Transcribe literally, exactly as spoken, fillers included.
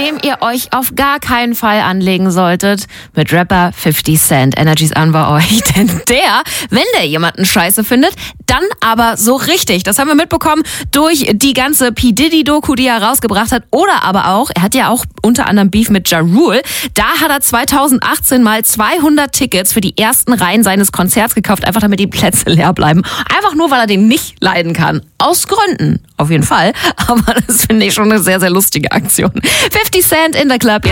dem ihr euch auf gar keinen Fall anlegen solltet, mit Rapper fifty Cent. Energies an bei euch, denn der, wenn der jemanden scheiße findet, dann aber so richtig. Das haben wir mitbekommen durch die ganze P. Diddy-Doku, die er rausgebracht hat. Oder aber auch, er hat ja auch unter anderem Beef mit Ja Rule. Da hat er zweitausendachtzehn mal zweihundert Tickets für die ersten Reihen seines Konzerts gekauft, einfach damit die Plätze leer bleiben. Einfach nur, weil er den nicht leiden kann. Aus Gründen, auf jeden Fall. Aber das finde ich schon eine sehr, sehr lustige Aktion. fifty Cent in der Club.